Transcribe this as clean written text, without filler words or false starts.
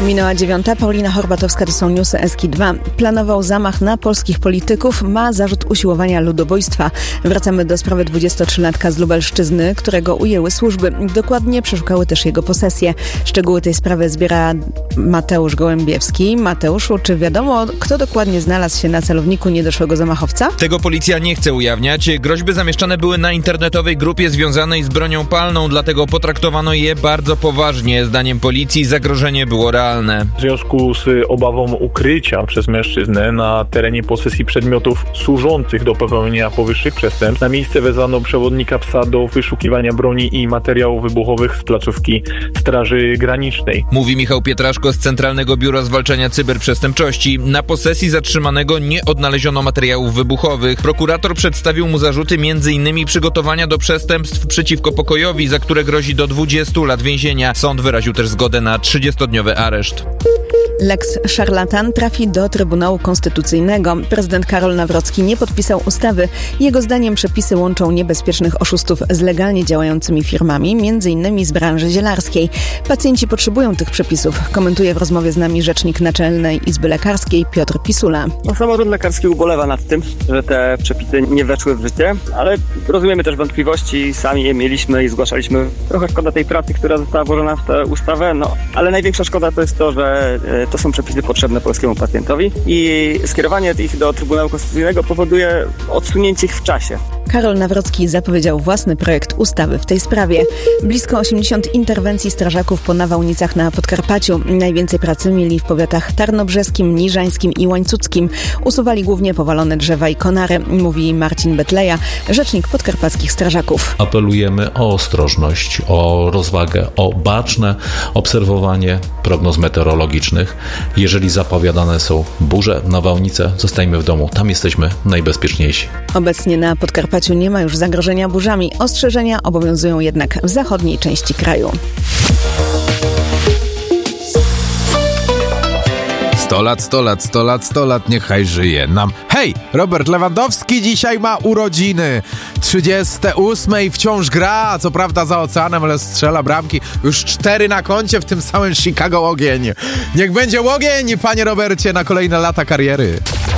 Minęła 9. Paulina Horbatowska, to są newsy Eski2. Planował zamach na polskich polityków, ma zarzut usiłowania ludobójstwa. Wracamy do sprawy 23-latka z Lubelszczyzny, którego ujęły służby. Dokładnie przeszukały też jego posesję. Szczegóły tej sprawy zbiera Mateusz Gołębiewski. Mateuszu, czy wiadomo, kto dokładnie znalazł się na celowniku niedoszłego zamachowca? Tego policja nie chce ujawniać. Groźby zamieszczane były na internetowej grupie związanej z bronią palną, dlatego potraktowano je bardzo poważnie. Zdaniem policji zagrożenie było realne. W związku z obawą ukrycia przez mężczyznę na terenie posesji przedmiotów służących do popełnienia powyższych przestępstw, na miejsce wezwano przewodnika psa do wyszukiwania broni i materiałów wybuchowych z placówki Straży Granicznej. Mówi Michał Pietraszko z Centralnego Biura Zwalczania Cyberprzestępczości. Na posesji zatrzymanego nie odnaleziono materiałów wybuchowych. Prokurator przedstawił mu zarzuty m.in. przygotowania do przestępstw przeciwko pokojowi, za które grozi do 20 lat więzienia. Sąd wyraził też zgodę na 30-dniowy areszt. Lex Szarlatan trafi do Trybunału Konstytucyjnego. Prezydent Karol Nawrocki nie podpisał ustawy. Jego zdaniem przepisy łączą niebezpiecznych oszustów z legalnie działającymi firmami, m.in. z branży zielarskiej. Pacjenci potrzebują tych przepisów, komentuje w rozmowie z nami rzecznik Naczelnej Izby Lekarskiej Piotr Pisula. Samorząd lekarski ubolewa nad tym, że te przepisy nie weszły w życie, ale rozumiemy też wątpliwości, sami je mieliśmy i zgłaszaliśmy. Trochę szkoda tej pracy, która została włożona w tę ustawę, ale największa szkoda to jest to, że to są przepisy potrzebne polskiemu pacjentowi i skierowanie ich do Trybunału Konstytucyjnego powoduje odsunięcie ich w czasie. Karol Nawrocki zapowiedział własny projekt ustawy w tej sprawie. Blisko 80 interwencji strażaków po nawałnicach na Podkarpaciu. Najwięcej pracy mieli w powiatach tarnobrzeskim, niżańskim i łańcuckim. Usuwali głównie powalone drzewa i konary, mówi Marcin Betleja, rzecznik podkarpackich strażaków. Apelujemy o ostrożność, o rozwagę, o baczne obserwowanie prognoz meteorologicznych. Jeżeli zapowiadane są burze, nawałnice, zostajmy w domu. Tam jesteśmy najbezpieczniejsi. Obecnie na Podkarpaciu nie ma już zagrożenia burzami. Ostrzeżenia obowiązują jednak w zachodniej części kraju. 100 lat, 100 lat, 100 lat, 100 lat, niechaj żyje nam. Hej, Robert Lewandowski dzisiaj ma urodziny. 38 i wciąż gra, co prawda za oceanem, ale strzela bramki. Już 4 na koncie, w tym samym Chicago ogień. Niech będzie ogień, panie Robercie, na kolejne lata kariery.